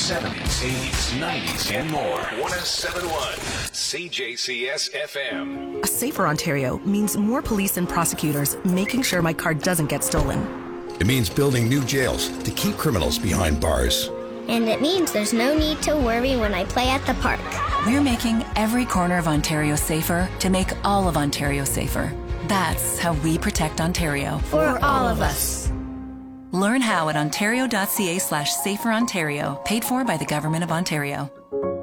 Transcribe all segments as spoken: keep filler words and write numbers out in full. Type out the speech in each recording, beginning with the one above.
seventies, eighties, nineties, and more. one oh seven point one C J C S F M. A safer Ontario means more police and prosecutors making sure my car doesn't get stolen. It means building new jails to keep criminals behind bars. And it means there's no need to worry when I play at the park. We're making every corner of Ontario safer to make all of Ontario safer. That's how we protect Ontario. For all of us. Learn how at ontario.ca slash safer Ontario, paid for by the Government of Ontario.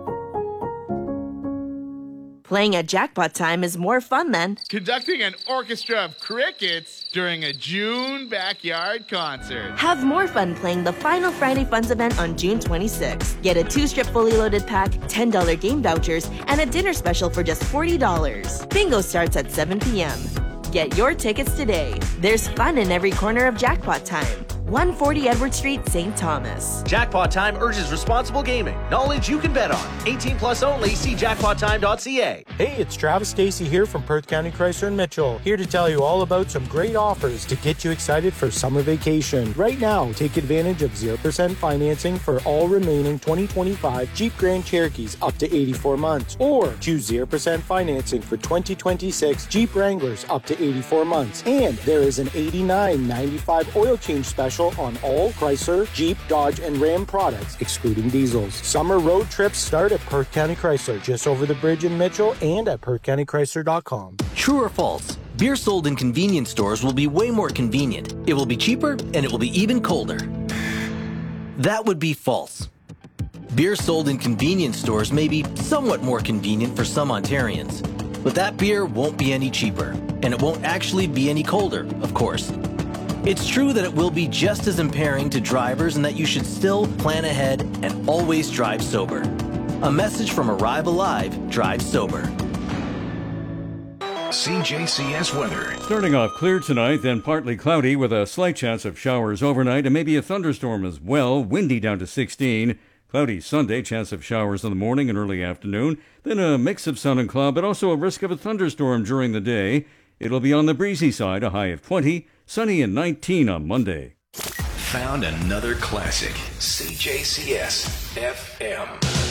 Playing at jackpot time is more fun than conducting an orchestra of crickets during a June backyard concert. Have more fun playing the final Friday Funds event on June twenty-sixth. Get a two-strip fully loaded pack, ten dollars game vouchers, and a dinner special for just forty dollars. Bingo starts at seven p.m. Get your tickets today. There's fun in every corner of jackpot time. one forty Edward Street, Saint Thomas. Jackpot Time urges responsible gaming. Knowledge you can bet on. eighteen plus only. See jackpot time dot c a. Hey, it's Travis Stacey here from Perth County Chrysler and Mitchell. Here to tell you all about some great offers to get you excited for summer vacation. Right now, take advantage of zero percent financing for all remaining twenty twenty-five Jeep Grand Cherokees up to eighty-four months. Or choose zero percent financing for twenty twenty-six Jeep Wranglers up to eighty-four months. And there is an eighty-nine ninety-five oil change special on all Chrysler, Jeep, Dodge, and Ram products, excluding diesels. Summer road trips start at Perth County Chrysler, just over the bridge in Mitchell, and at perth county chrysler dot com. True or false? Beer sold in convenience stores will be way more convenient. It will be cheaper, and it will be even colder. That would be false. Beer sold in convenience stores may be somewhat more convenient for some Ontarians, but that beer won't be any cheaper, and it won't actually be any colder, of course. It's true that it will be just as impairing to drivers and that you should still plan ahead and always drive sober. A message from Arrive Alive, Drive Sober. C J C S weather. Starting off clear tonight, then partly cloudy with a slight chance of showers overnight and maybe a thunderstorm as well. Windy down to sixteen. Cloudy Sunday, chance of showers in the morning and early afternoon. Then a mix of sun and cloud, but also a risk of a thunderstorm during the day. It'll be on the breezy side, a high of twenty. Sunny and nineteen on Monday. Found another classic. C J C S F M.